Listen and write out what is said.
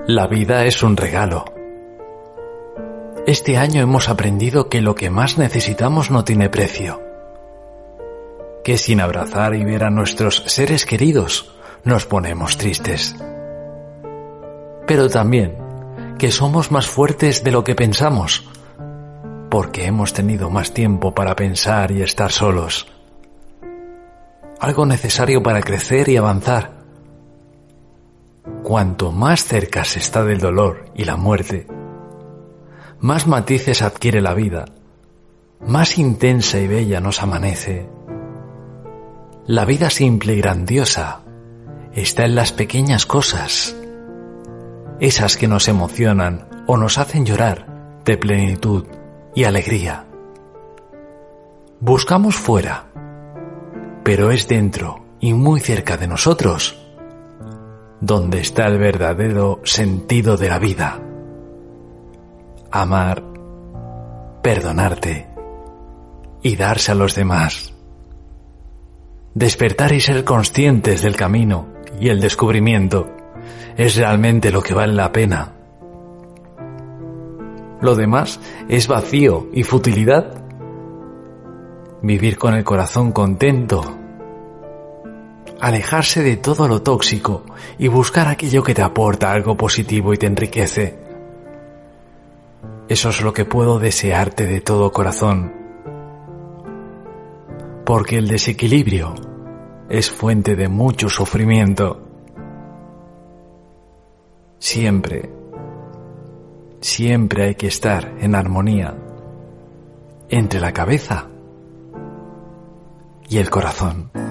La vida es un regalo. Este año hemos aprendido que lo que más necesitamos no tiene precio. Que sin abrazar y ver a nuestros seres queridos nos ponemos tristes. Pero también que somos más fuertes de lo que pensamos, porque hemos tenido más tiempo para pensar y estar solos. Algo necesario para crecer y avanzar. Cuanto más cerca se está del dolor y la muerte, más matices adquiere la vida, más intensa y bella nos amanece. La vida simple y grandiosa está en las pequeñas cosas, esas que nos emocionan o nos hacen llorar de plenitud y alegría. Buscamos fuera, pero es dentro y muy cerca de nosotros donde está el verdadero sentido de la vida. Amar, perdonarte y darse a los demás. Despertar y ser conscientes del camino y el descubrimiento es realmente lo que vale la pena. Lo demás es vacío y futilidad. Vivir con el corazón contento, alejarse de todo lo tóxico y buscar aquello que te aporta algo positivo y te enriquece. Eso es lo que puedo desearte de todo corazón, porque el desequilibrio es fuente de mucho sufrimiento. Siempre hay que estar en armonía entre la cabeza y el corazón.